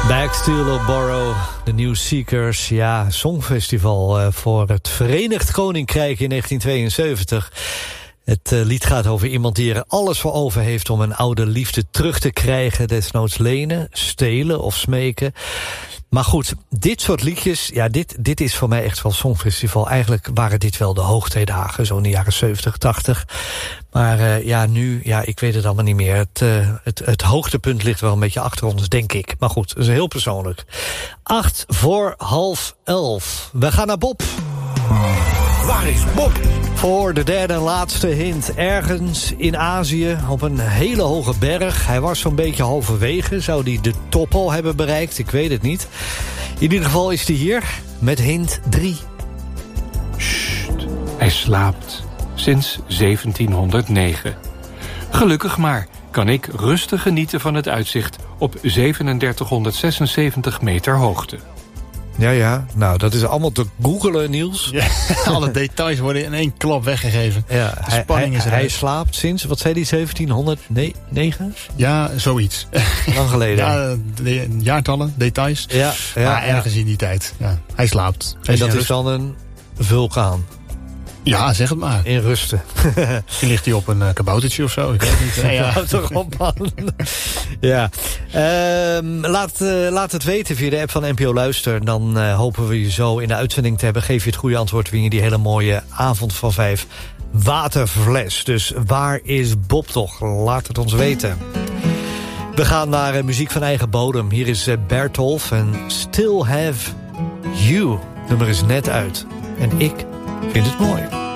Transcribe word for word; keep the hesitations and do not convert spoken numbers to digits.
Backsteel Borough, de New Seekers. Ja, Songfestival uh, voor het Verenigd Koninkrijk in negentien tweeënzeventig. Het uh, lied gaat over iemand die er alles voor over heeft om een oude liefde terug te krijgen. Desnoods lenen, stelen of smeken. Maar goed, dit soort liedjes, ja, dit, dit is voor mij echt wel Songfestival. Eigenlijk waren dit wel de hoogtijdagen, zo in de jaren zeventig, tachtig. Maar uh, ja, nu, ja, ik weet het allemaal niet meer. Het, uh, het, het hoogtepunt ligt wel een beetje achter ons, denk ik. Maar goed, dat is heel persoonlijk. Acht voor half elf. We gaan naar Bob. Waar is Bob? Voor de derde en laatste hint. Ergens in Azië, op een hele hoge berg. Hij was zo'n beetje halverwege. Zou hij de top al hebben bereikt? Ik weet het niet. In ieder geval is hij hier met hint drie. Sst, hij slaapt sinds zeventienhonderdnegen. Gelukkig maar kan ik rustig genieten van het uitzicht op zevenendertighonderdzesenzeventig meter hoogte. Ja, ja. Nou, dat is allemaal te googelen, Niels. Ja, alle details worden in één klap weggegeven. Ja, de spanning hij, is eruit. Hij slaapt sinds, wat zei hij, zeventienhonderdnegen? Ja, zoiets. Lang geleden. Ja, de, jaartallen, details. Ja, ja, maar ergens ja. in die tijd. Ja, hij slaapt. Hij En dat in is dan een vulkaan. Ja, zeg het maar. In rusten. Misschien ligt hij op een uh, kaboutertje of zo. Ik weet niet. Ja, ja. Houd toch op, man. Ja. Um, laat, uh, laat het weten via de app van N P O Luister. Dan uh, hopen we je zo in de uitzending te hebben. Geef je het goede antwoord, win je die hele mooie avond van vijf waterfles. Dus waar is Bob toch? Laat het ons weten. We gaan naar uh, muziek van eigen bodem. Hier is uh, Bertolf en Still Have You. Het nummer is net uit. En ik vind het mooi.